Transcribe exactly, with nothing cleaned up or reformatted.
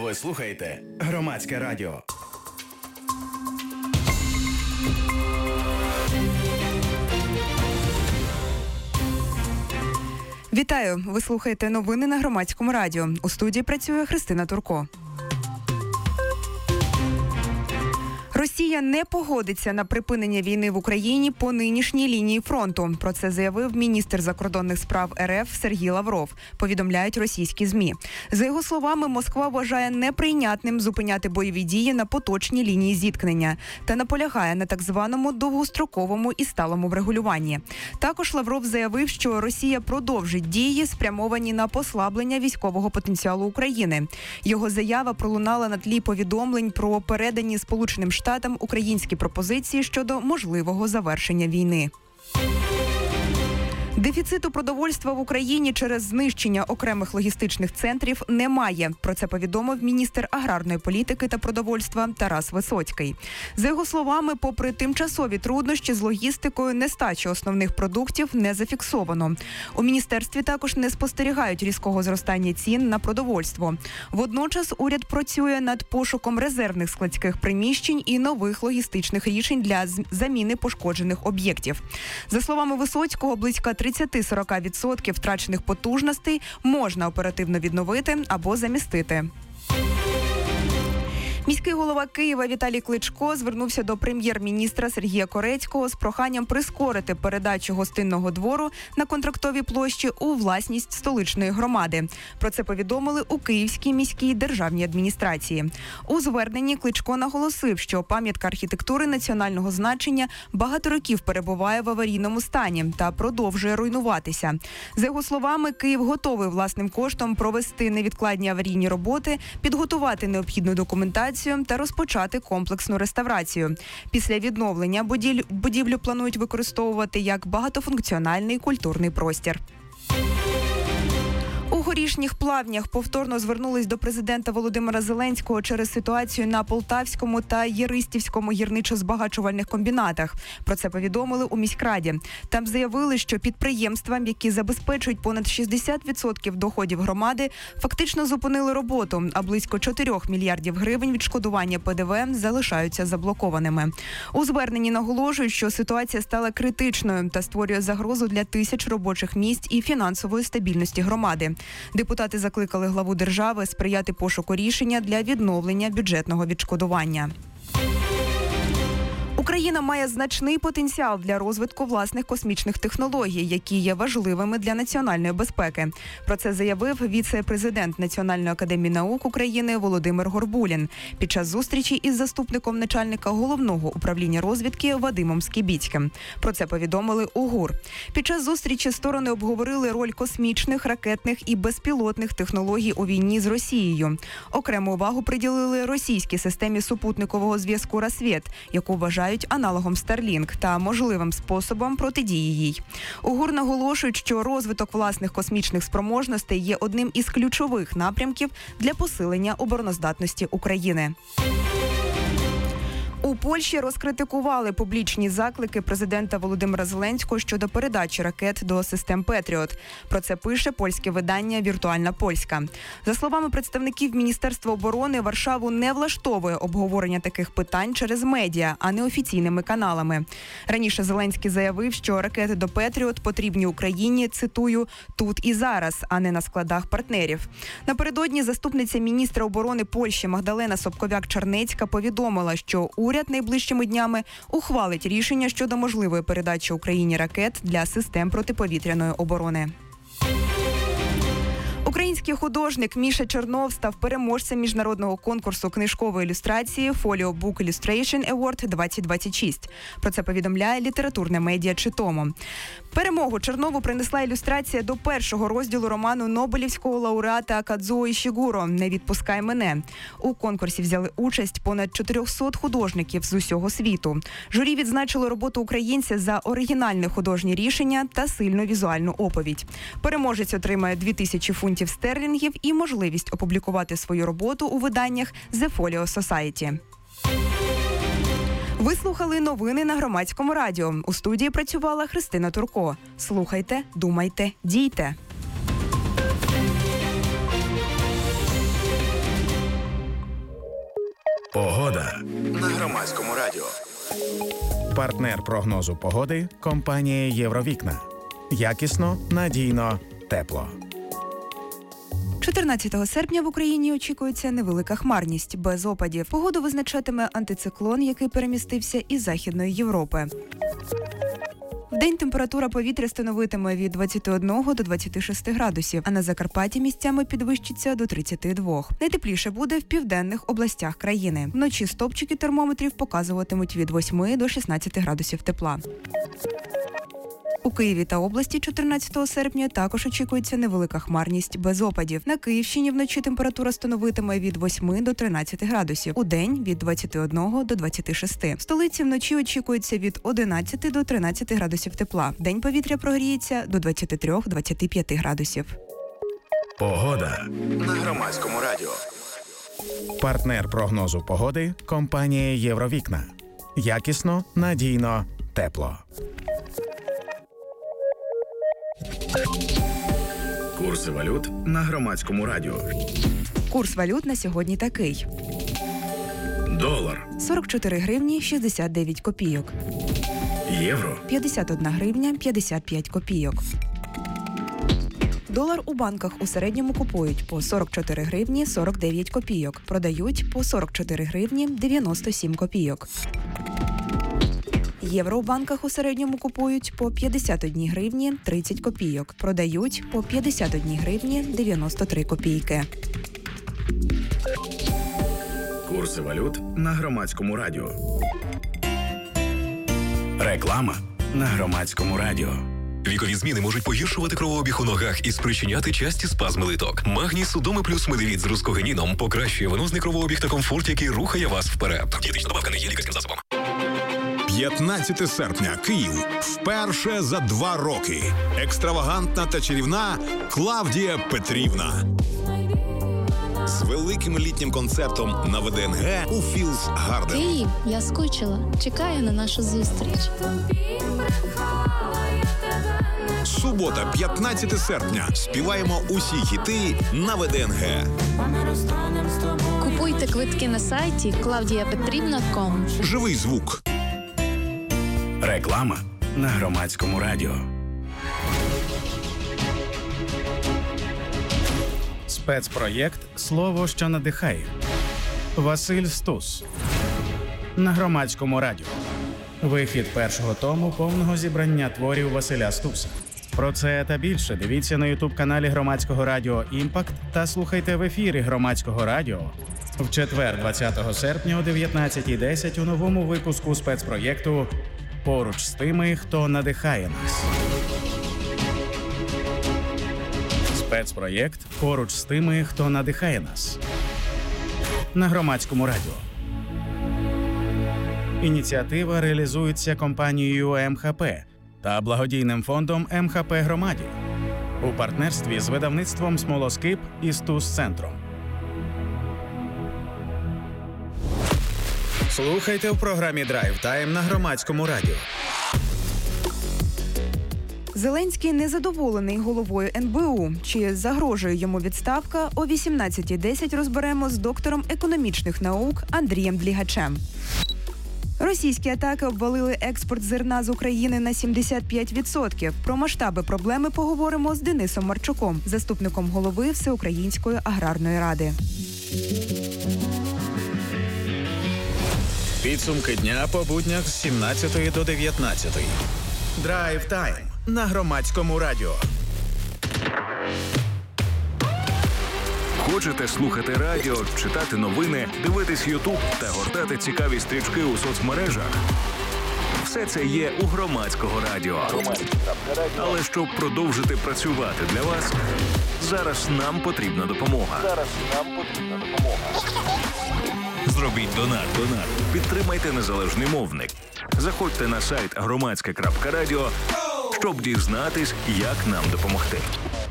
Ви слухаєте Громадське радіо. Вітаю! Ви слухаєте новини на Громадському радіо. У студії працює Христина Турко. Росія не погодиться на припинення війни в Україні по нинішній лінії фронту. Про це заявив міністр закордонних справ РФ Сергій Лавров, повідомляють російські ЗМІ. За його словами, Москва вважає неприйнятним зупиняти бойові дії на поточній лінії зіткнення та наполягає на так званому довгостроковому і сталому врегулюванні. Також Лавров заявив, що Росія продовжить дії, спрямовані на послаблення військового потенціалу України. Його заява пролунала на тлі повідомлень про передані Сполученим Штатам Штатам українські пропозиції щодо можливого завершення війни. Дефіциту продовольства в Україні через знищення окремих логістичних центрів немає. Про це повідомив міністр аграрної політики та продовольства Тарас Висоцький. За його словами, попри тимчасові труднощі з логістикою, нестачі основних продуктів не зафіксовано. У міністерстві також не спостерігають різкого зростання цін на продовольство. Водночас уряд працює над пошуком резервних складських приміщень і нових логістичних рішень для заміни пошкоджених об'єктів. За словами Висоцького, близько тридцять-сорок відсотків втрачених потужностей можна оперативно відновити або замістити. Міський голова Києва Віталій Кличко звернувся до прем'єр-міністра Сергія Корецького з проханням прискорити передачу гостинного двору на Контрактовій площі у власність столичної громади. Про це повідомили у Київській міській державній адміністрації. У зверненні Кличко наголосив, що пам'ятка архітектури національного значення багато років перебуває в аварійному стані та продовжує руйнуватися. За його словами, Київ готовий власним коштом провести невідкладні аварійні роботи, підготувати необхідну документацію та розпочати комплексну реставрацію. Після відновлення будівлю, будівлю планують використовувати як багатофункціональний культурний простір. У Горішніх Плавнях повторно звернулись до президента Володимира Зеленського через ситуацію на Полтавському та Єристівському гірничо-збагачувальних комбінатах. Про це повідомили у міськраді. Там заявили, що підприємствам, які забезпечують понад шістдесят відсотків доходів громади, фактично зупинили роботу, а близько чотирьох мільярдів гривень відшкодування Пе Де Ве залишаються заблокованими. У зверненні наголошують, що ситуація стала критичною та створює загрозу для тисяч робочих місць і фінансової стабільності громади. Депутати закликали главу держави сприяти пошуку рішення для відновлення бюджетного відшкодування. Україна має значний потенціал для розвитку власних космічних технологій, які є важливими для національної безпеки. Про це заявив віце-президент Національної академії наук України Володимир Горбулін під час зустрічі із заступником начальника головного управління розвідки Вадимом Скібіцьким. Про це повідомили у ГУР. Під час зустрічі сторони обговорили роль космічних, ракетних і безпілотних технологій у війні з Росією. Окрему увагу приділили російській системі супутникового зв'язку «Рассвєт», яку вважають аналогом Starlink та можливим способом протидії їй. У ГУР наголошують, що розвиток власних космічних спроможностей є одним із ключових напрямків для посилення обороноздатності України. У Польщі розкритикували публічні заклики президента Володимира Зеленського щодо передачі ракет до систем «Петріот». Про це пише польське видання «Віртуальна Польська». За словами представників Міністерства оборони, Варшаву не влаштовує обговорення таких питань через медіа, а не офіційними каналами. Раніше Зеленський заявив, що ракети до «Петріот» потрібні Україні, цитую, «тут і зараз», а не на складах партнерів. Напередодні заступниця міністра оборони Польщі Магдалена Собковяк-Чарнецька повідомила, що уряд найближчими днями ухвалить рішення щодо можливої передачі Україні ракет для систем протиповітряної оборони. Український художник Міша Чернов став переможцем міжнародного конкурсу книжкової ілюстрації Folio Book Illustration Award двадцять двадцять шість. Про це повідомляє літературне медіа Читомо. Перемогу Чернову принесла ілюстрація до першого розділу роману нобелівського лауреата Кадзуо Ішігуро «Не відпускай мене». У конкурсі взяли участь понад чотириста художників з усього світу. Журі відзначило роботу українця за оригінальне художнє рішення та сильну візуальну оповідь. Переможець отримає дві тисячі фунтів стерлінгів і можливість опублікувати свою роботу у виданнях The Folio Society. Ви слухали новини на Громадському радіо. У студії працювала Христина Турко. Слухайте, думайте, дійте. Погода на Громадському радіо. Партнер прогнозу погоди – компанія «Євровікна». Якісно, надійно, тепло. чотирнадцятого серпня в Україні очікується невелика хмарність, без опадів. Погоду визначатиме антициклон, який перемістився із Західної Європи. Вдень температура повітря становитиме від двадцяти одного до двадцяти шести градусів, а на Закарпатті місцями підвищиться до тридцяти двох. Найтепліше буде в південних областях країни. Вночі стопчики термометрів показуватимуть від восьми до шістнадцяти градусів тепла. У Києві та області чотирнадцятого серпня також очікується невелика хмарність без опадів. На Київщині вночі температура становитиме від восьми до тринадцяти градусів, у день від двадцяти одного до двадцяти шести. В столиці вночі очікується від одинадцяти до тринадцяти градусів тепла. День повітря прогріється до двадцяти трьох - двадцяти п'яти градусів. Погода на Громадському радіо. Партнер прогнозу погоди – компанія «Євровікна». Якісно, надійно, тепло. Курси валют на Громадському радіо. Курс валют на сьогодні такий. Долар. сорок чотири гривні шістдесят дев'ять копійок. Євро. п'ятдесят одна гривня п'ятдесят п'ять копійок. Долар у банках у середньому купують по сорок чотири гривні сорок дев'ять копійок. Продають по сорок чотири гривні дев'яносто сім копійок. Євро у банках у середньому купують по п'ятдесят одна гривні тридцять копійок. Продають по п'ятдесят одна гривні дев'яносто три копійки. Курси валют на Громадському радіо. Реклама на Громадському радіо. Вікові зміни можуть погіршувати кровообіг у ногах і спричиняти часті спазми литок. Магній Судоми плюс медивіт з рускогенીном покращує венозний кровообіг та комфорт, який рухає вас вперед. Дієтична добавка не є лікарським засобом. п'ятнадцятого серпня. Київ. Вперше за два роки. Екстравагантна та чарівна Клавдія Петрівна. З великим літнім концертом на ВДНГ у Філс Гарден. Київ, я скучила. Чекаю на нашу зустріч. Субота, п'ятнадцятого серпня. Співаємо усі хіти на ВДНГ. Купуйте квитки на сайті клавдія петрівна крапка ком. Живий звук. Реклама на Громадському радіо. Спецпроєкт «Слово, що надихає». Василь Стус. На Громадському радіо. Вихід першого тому повного зібрання творів Василя Стуса. Про це та більше дивіться на ютуб-каналі Громадського радіо «Імпакт» та слухайте в ефірі Громадського радіо в четвер, двадцятого серпня о дев'ятнадцятій десять у новому випуску спецпроєкту «Поруч з тими, хто надихає нас». Спецпроєкт «Поруч з тими, хто надихає нас» на Громадському радіо. Ініціатива реалізується компанією ем ха пе та благодійним фондом ем ха пе Громаді у партнерстві з видавництвом «Смолоскип» і «Стус-центром». Слухайте в програмі «Драйв Тайм» на Громадському радіо. Зеленський незадоволений головою ен бе у. Чи загрожує йому відставка? О вісімнадцятій десять розберемо з доктором економічних наук Андрієм Длігачем. Російські атаки обвалили експорт зерна з України на сімдесят п'ять відсотків. Про масштаби проблеми поговоримо з Денисом Марчуком, заступником голови Всеукраїнської аграрної ради. Підсумки дня по буднях з сімнадцятої до дев'ятнадцятої. Драйв Тайм на Громадському радіо. Хочете слухати радіо, читати новини, дивитись Ютуб та гортати цікаві стрічки у соцмережах? Все це є у Громадського радіо. Але щоб продовжити працювати для вас, зараз нам потрібна допомога. Зараз нам потрібна допомога. Зробіть донат. Донат. Підтримайте незалежний мовник. Заходьте на сайт громадське крапка радіо, щоб дізнатись, як нам допомогти.